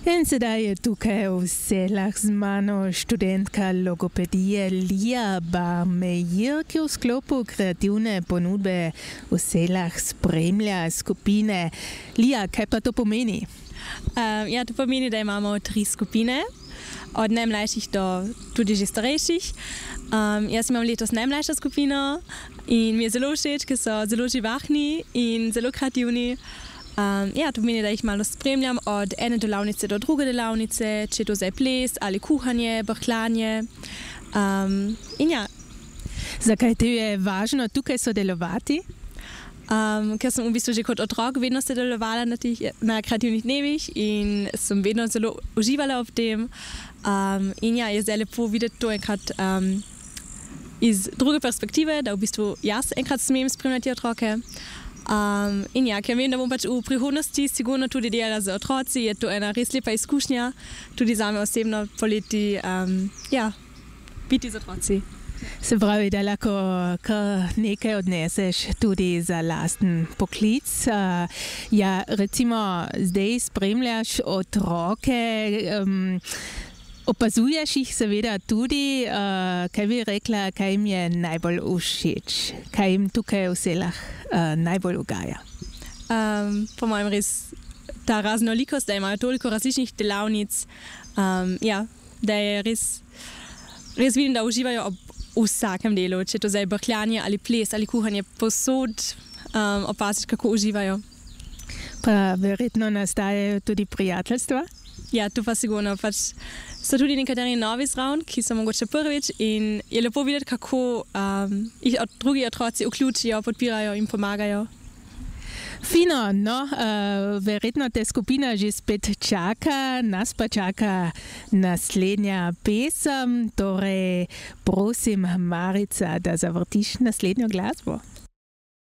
In sedaj je tukaj v Selah z mano študentka logopedije Lija Barmeir, ki v sklopu kreativne ponudbe v Selah spremlja skupine. Lija, kaj pa to pomeni? To pomeni, da imamo 3 skupine, od najmlajših do tudi že starejših. Jaz imam letos najmlajšo skupino in mi je zelo všeč, ker so zelo živahni in zelo kreativni. To pomeni, da jih malo spremljam od ene delavnice do druge delavnice, če to zdaj ples ali kuhanje, brhljanje. Zakaj ti je važno tukaj sodelovati? Ker sem v bistvu že kot otrok vedno sodelovala na kreativnih dnevih in sem vedno zelo uživala v tem. Je zdaj lepo videti to enkrat iz druge perspektive, da v bistvu jaz enkrat smem spremljati otroke. Ker vem, da bom pač v prihodnosti sigurno tudi delala z otroci, je to ena res lepa izkušnja, tudi zame osebno poleti, biti z otroci. Se pravi, da lahko kar nekaj odneseš tudi za lasten poklic. Recimo zdaj spremljaš otroke, opazuješ jih seveda tudi, kaj bi rekla, kaj jim je najbolj všeč, kaj jim tukaj v Selah najbolj ugaja? Po mojem res ta raznolikost, da imajo toliko različnih delavnic, da je res vidim, da uživajo ob vsakem delu, če to zdaj brhljanje ali ples ali kuhanje, povsod opaziš, kako uživajo. Pa verjetno nastajajo tudi prijateljstva? Ja, to pa sigurno. Pač so tudi nekateri novi zraven, ki so mogoče prvič in je lepo videti, kako jih drugi otroci vključijo, podpirajo in pomagajo. Fino, verjetno te skupina že spet čaka, nas pa čaka naslednja pesem, torej prosim Marica, da zavrtiš naslednjo glasbo.